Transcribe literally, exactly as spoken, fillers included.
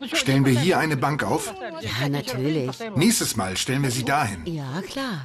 Stellen wir hier eine Bank auf? Ja, natürlich. Nächstes Mal stellen wir sie dahin. Ja, klar.